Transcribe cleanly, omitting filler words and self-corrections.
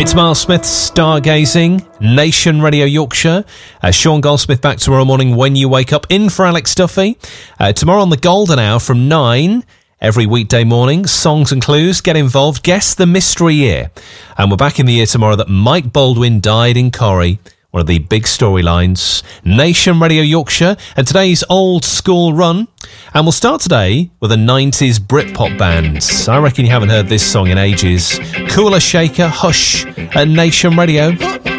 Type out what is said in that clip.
It's Miles Smith, Stargazing, Nation Radio Yorkshire. Sean Goldsmith back tomorrow morning when you wake up, in for Alex Duffy. Tomorrow on the Golden Hour from 9, every weekday morning, songs and clues, get involved, guess the mystery year. And we're back in the year tomorrow that Mike Baldwin died in Corrie. One of the big storylines. Nation Radio Yorkshire and today's old school run. And we'll start today with a 90s Britpop band. I reckon you haven't heard this song in ages. Cooler Shaker, Hush at Nation Radio.